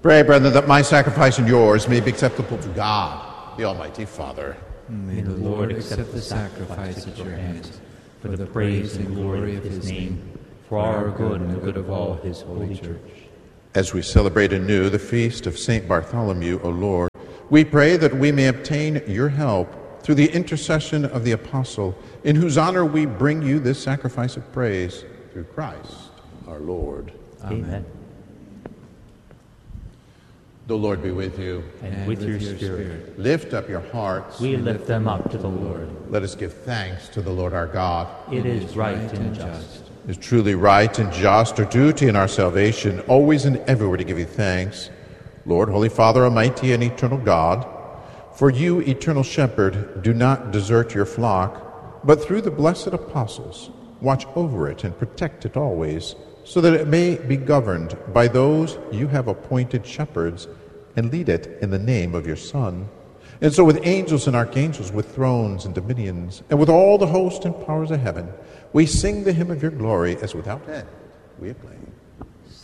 Pray, brethren, that my sacrifice and yours may be acceptable to God, the Almighty Father. May the Lord accept the sacrifice at your hands, for the praise and glory of his name, for our good and the good of all his holy church. As we celebrate anew the feast of St. Bartholomew, O Lord, we pray that we may obtain your help through the intercession of the apostle, in whose honor we bring you this sacrifice of praise, through Christ our Lord. Amen. The Lord be with you. And with your spirit. Lift up your hearts. We lift them up to the Lord. Let us give thanks to the Lord our God. It is right and just. It is truly right and just, our duty and our salvation, always and everywhere to give you thanks. Lord, Holy Father, Almighty and eternal God, for you, eternal shepherd, do not desert your flock, but through the blessed apostles, watch over it and protect it always, so that it may be governed by those you have appointed shepherds, and lead it in the name of your Son. And so with angels and archangels, with thrones and dominions, and with all the host and powers of heaven, we sing the hymn of your glory as without end we acclaim.